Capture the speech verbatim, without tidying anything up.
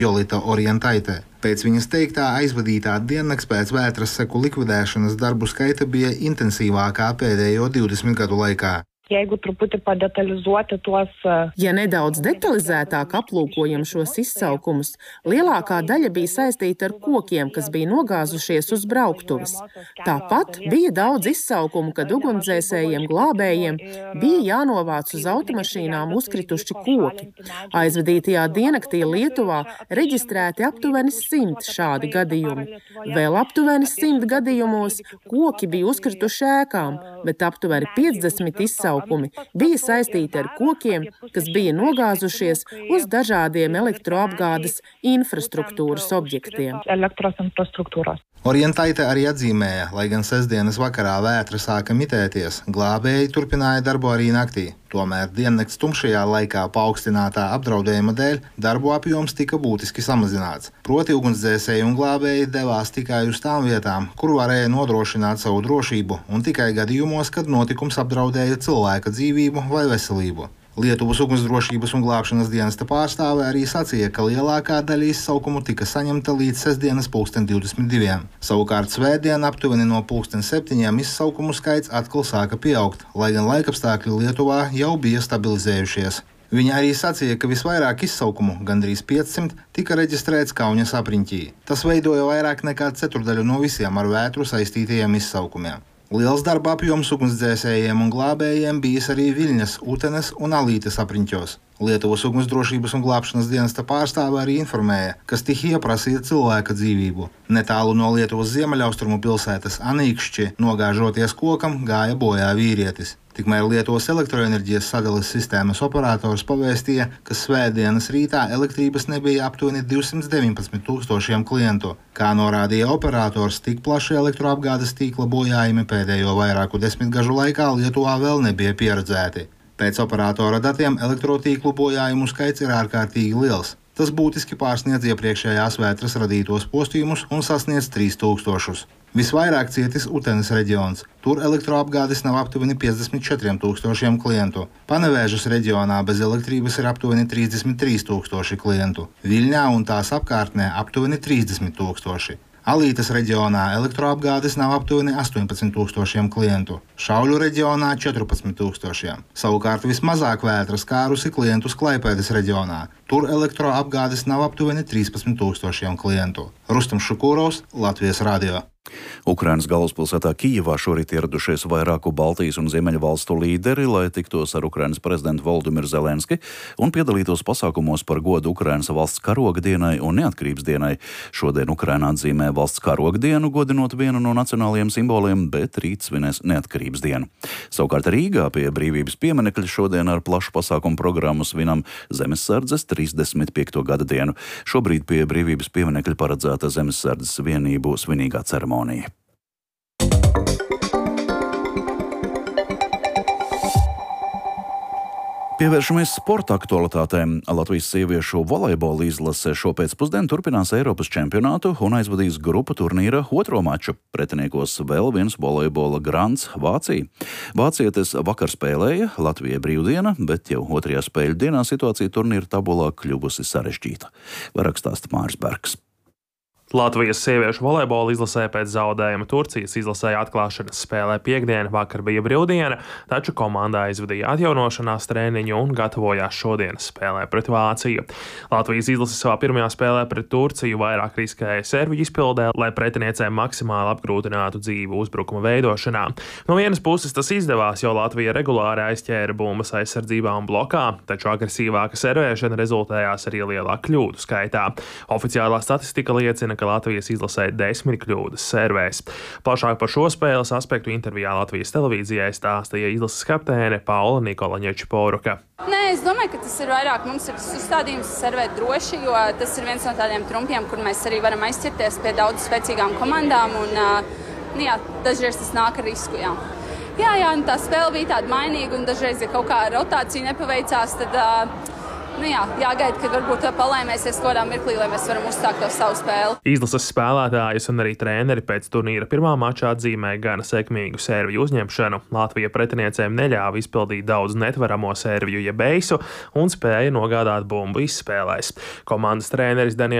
Jolita Orientaite. Pēc viņas teiktā aizvadītā diennakts pēc vētras seku likvidēšanas darbu skaita bija intensīvākā pēdējo divdesmit gadu laikā. Jeigu truputį padetalizuoti tuos... Ja nedaudz detalizētāk aplūkojam šos izsaukumus, lielākā daļa bija saistīta ar kokiem, kas bija nogāzušies uz brauktuves. Tāpat bija daudz izsaukumu, kad ugunsdzēsējiem glābējiem bija jānovāc uz automašīnām uzkrituši koki. Aizvadītajā diennaktī Lietuvā reģistrēti aptuveni simt šādi gadījumi. Vēl aptuveni simt gadījumos koki bija uzkrituši ēkām, bet aptuveni piecdesmit izsaukumi bija saistīti ar kokiem, kas bija nogāzušies uz dažādiem elektroapgādes infrastruktūras objektiem. Orientaite arī atzīmēja, lai gan sestdienas vakarā vētra sāka mitēties, glābēji turpināja darbu arī naktī. Tomēr diennakts tumšajā laikā paaugstinātā apdraudējuma dēļ darbu apjoms tika būtiski samazināts. Proti ugunsdzēsēji un glābēji devās tikai uz tām vietām, kur varēja nodrošināt savu drošību, un tikai gadījumos, kad notikums apdraudēja cilvēka dzīvību vai veselību. Lietuvas ugunsdrošības un glābšanas dienesta pārstāve arī sacīja, ka lielākā daļa izsaukumu tika saņemta līdz sestdienas pulksten divdesmit diviem. Savukārt svētdien aptuveni no pulksten septiņiem izsaukumu skaits atkal sāka pieaugt, lai gan laikapstākļi Lietuvā jau bija stabilizējušies. Viņa arī sacīja, ka visvairāk izsaukumu, gandrīz piecsimt, tika reģistrēts Kaunas apriņķī. Tas veidoja vairāk nekā ceturdaļu no visiem ar vētru saistītajiem izsaukumiem. Liels darba apjoms ugunsdzēsējiem un glābējiem bijis arī Viļņas, Utenes un Alītes apriņķos. Lietuvas ugunsdrošības un glābšanas dienesta pārstāve arī informēja, ka stihija prasīja cilvēka dzīvību. Netālu no Lietuvas ziemeļaustrumu pilsētas Anīkšķi nogāžoties kokam gāja bojā vīrietis. Tikmēr Lietuvas elektroenerģijas sadales sistēmas operators pavēstīja, ka svētdienas rītā elektrības nebija aptuveni divsimt deviņpadsmit tūkstošiem klientu. Kā norādīja operators, tik plaši elektroapgādes tīkla bojājumi pēdējo vairāku desmitgažu laikā Lietuvā vēl nebija pieredzēti. Pēc operatora datiem elektrotīklu bojājumu skaits ir ārkārtīgi liels. Tas būtiski pārsniedz iepriekšējās vētras radītos postījumus un sasniedz trīs tūkstošus. Visvairāk cietis Utenes reģions. Tur elektroapgādes nav aptuveni piecdesmit četriem tūkstošiem klientu. Panevēžas reģionā bez elektrības ir aptuveni trīsdesmit trīs tūkstoši klientu. Viļņā un tās apkārtnē aptuveni trīsdesmit tūkstoši. Alītes reģionā elektroapgādes nav aptuveni astoņpadsmit tūkstošiem klientu. Šauļu reģionā četrpadsmit tūkstošiem. Savukārt vismazāk vētra skārusi klientus Klaipēdas reģionā. Tur elektroapgādes nav aptuveni trīspadsmit tūkstošiem klientu. Rustam Šukūrovs, Latvijas radio. Ukrainas galvaspilsētā Kijevā šorīt ieradušies vairāku Baltijas un Ziemeļvalstu līderi, lai tiktos ar Ukrainas prezidentu Volodimiru Zelenski un piedalītos pasākumos par godu Ukrainas valsts karoga dienai un neatkarības dienai. Šodien Ukraina atzīmē valsts karoga dienu, godinot vienu no nacionālajiem simboliem, bet rīt svinēs neatkarības dienu. Savukārt Rīgā pie brīvības pieminekļa šodien ar plašu pasākumu programmu svinam Zemessardzes trīsdesmit piekto gada dienu. Šobrīd pie brīvības pieminekļa paredzēta Zemessardzes vienību svinīgā ceremonija. Pievēršamies sporta aktualitātēm. Latvijas sieviešu volejbola izlase šopēcpusdienu turpinās Eiropas čempionātu un aizvadīs grupu turnīra otro maču. Pretiniekos vēl viens volejbola grants – Vācija. Vācietes vakar spēlēja, Latvijai brīvdiena, bet jau otrajā spēļu dienā situācija turnīra tabulā kļuvusi sarežģīta. Vairāk stāsta Māris Bergs. Latvijas sieviešu volejbola izlasē pēc zaudējuma Turcijas izlasē atklāšanas spēlē piekdien vakar bija brīvdiena, taču komanda aizvadīja atjaunošanās treniņu un gatavojās šodienas spēlē pret Vāciju. Latvijas izlase savā pirmajā spēlē pret Turciju vairāk riskēja serviju izpildē, lai pretiniecēm maksimāli apgrūtinātu dzīvi uzbrukuma veidošanā. No vienas puses tas izdevās, jo Latvija regulāri aizķēra bumbas aizsardzībā un blokā, taču agresīvāka servēšana rezultējās arī lielā kļūdu skaitā. Oficiālā statistika liecina, ka Latvijas izlasē desmit kļūdas servēs. Plašāk par šo spēles aspektu intervijā Latvijas televīzijai stāstīja izlases kapteine Paula Nikolaņeviča-Poruka. Nē, es domāju, ka tas ir vairāk mums ir uzstādījums servēt droši, jo tas ir viens no tādiem trumpiem, kur mēs arī varam aizķerties pie daudz spēcīgām komandām un nu jā, dažreiz tas nāk ar risku, jā. Jā, jā, un tā spēle bija tāda mainīga un dažreiz, ja kaut kā rotācija nepaveicās, tad nu jā, jāgaida, kad varbūt palaimēsies kādā mirklī, lai mēs varam uzsākt to savu spēli. Izlases spēlētājus un arī treneri pēc turnīra pirmā mačā atzīmēja gan sekmīgu sērviju uzņemšanu. Latvija pretiniecēm neļāva izpildīt daudz netveramo sērviju jeb eisu un spēja nogādāt bumbu izspēlēs. Komandas treneris Daniels